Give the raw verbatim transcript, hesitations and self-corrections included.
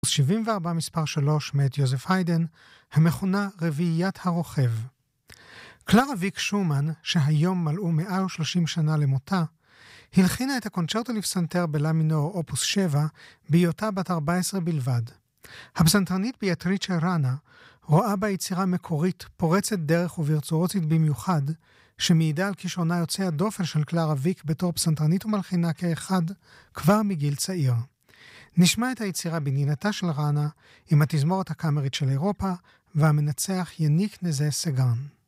שבעים וארבע מספר שלוש מאת יוזף היידן, המכונה רביעיית הרוכב. קלרה ויק שומן, שהיום מלאו מאה ושלושים שנה למותה, הלחינה את הקונצ'רטו לפסנתר בלה מינור אופוס שבע בהיותה בת ארבע עשרה בלבד. הפסנתרנית ביאטריצ'ה ראנה רואה בה יצירה מקורית, פורצת דרך וברצורוצית במיוחד, שמעידה על כישרונה יוצא הדופן של קלרה ויק בתור פסנתרנית ומלחינה כאחד כבר מגיל צעיר. נשמע את היצירה בנינתה של ראנה עם התזמורת הקאמרית של אירופה והמנצח יניק נזה סגן.